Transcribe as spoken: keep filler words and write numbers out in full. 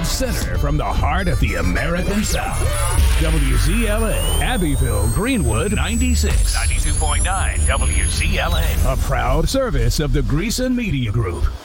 center from the heart of the American South. W Z L A, Abbeville, Greenwood, ninety-six. ninety-two point nine W Z L A. A proud service of the Greason Media Group.